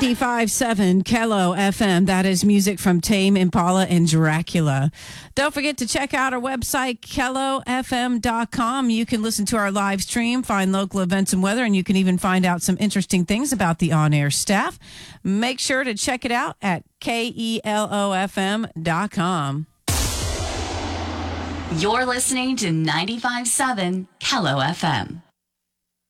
95.7 Kello FM. That is music from Tame Impala and Dracula. Don't forget to check out our website, kellofm.com. You can listen to our live stream, find local events and weather, and you can even find out some interesting things about the on-air staff. Make sure to check it out at kellofm.com. You're listening to 95.7 Kello FM.